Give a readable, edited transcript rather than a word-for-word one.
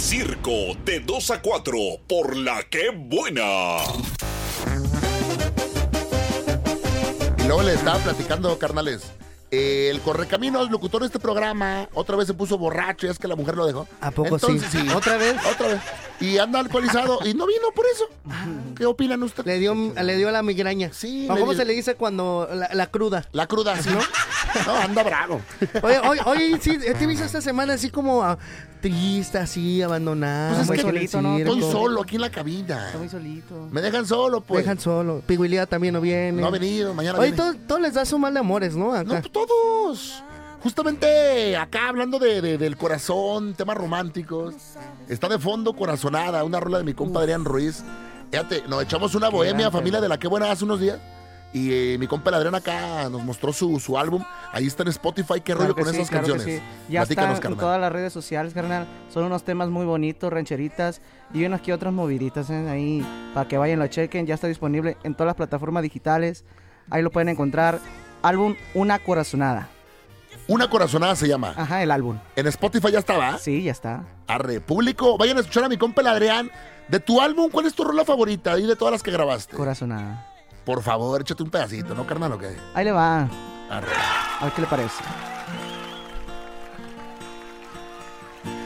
Circo de 2 a 4 por La Que Buena. Y luego le estaba platicando, carnales. El Correcaminos, locutor de este programa, otra vez se puso borracho y es que la mujer lo dejó. ¿A poco entonces, sí? ¿Otra vez? Otra vez. Y anda alcoholizado y no vino por eso. ¿Qué opinan ustedes? Le dio la migraña. Sí. ¿Cómo se le dice cuando la cruda? La cruda, sí. No, anda bravo. Oye, sí, te viste esta semana así como triste, así, abandonado. Pues es muy que solito, ¿no? Estoy solo aquí en la cabina. Estoy muy solito. Me dejan solo, pues. Dejan solo. Piguilía también no viene. No ha venido, mañana Oye, viene. todos les das un mal de amores, ¿no? Acá. No, pues todos. Justamente acá hablando del corazón, temas románticos. Está de fondo Corazonada, una rola de mi compa Adrián Ruiz. Fíjate, nos echamos una bohemia, familia de La Que Buena, hace unos días. Y mi compa el Adrián acá nos mostró su álbum. Ahí está en Spotify. ¿Qué rollo con esas canciones? Sí. Ya Platícanos, está en carnal. todas las redes sociales, carnal. Son unos temas muy bonitos, rancheritas y unas que otras moviditas ahí para que vayan, lo chequen. Ya está disponible en todas las plataformas digitales. Ahí lo pueden encontrar. Álbum Una Corazonada. Una Corazonada se llama. Ajá, el álbum. En Spotify ya estaba. Sí, ya está. Arre, público, vayan a escuchar a mi compa el Adrián. De tu álbum, ¿cuál es tu rola favorita? Y de todas las que grabaste. Corazonada. Por favor, échate un pedacito, ¿no, carnal? ¿O qué? Ahí le va. Arre. A ver qué le parece.